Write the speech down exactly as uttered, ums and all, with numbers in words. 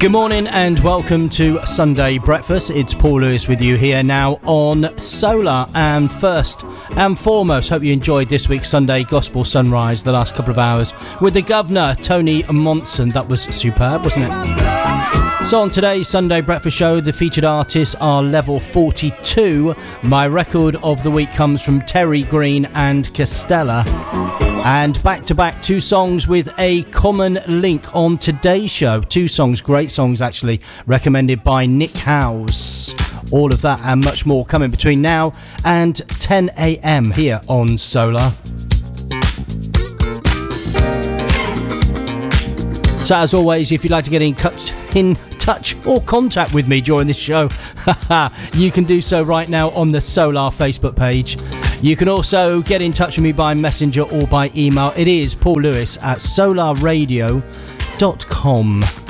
Good morning and welcome to Sunday Breakfast. It's Paul Lewis with you here now on Solar. And first and foremost, hope you enjoyed this week's Sunday Gospel Sunrise, the last couple of hours with the Governor, Tony Monson. That was superb, wasn't it? So on today's Sunday Breakfast show, the featured artists are Level forty-two. My record of the week comes from Terry Green and Costella. And back-to-back two songs with a common link on today's show. Two songs, great songs actually, recommended by Nick Howes. All of that and much more coming between now and ten a.m. here on Solar. So as always, if you'd like to get in touch, in touch or contact with me during this show, you can do so right now on the Solar Facebook page. You can also get in touch with me by messenger or by email. It is Paul Lewis at solar radio dot com.